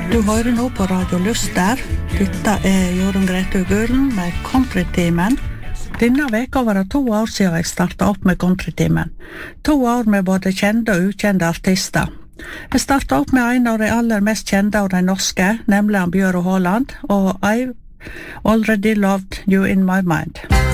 Du hører nå på Radio Lyster. Dette Jorunn Grete Gulen med Countrytimen. Denne veka var det 2 år siden jeg startet opp med Countrytimen. 2 år med både kjente og ukjente artister. Jeg startet opp med en av de aller mest kjente av de norske, nemlig Bjøro Håland, og I've already loved you in my mind.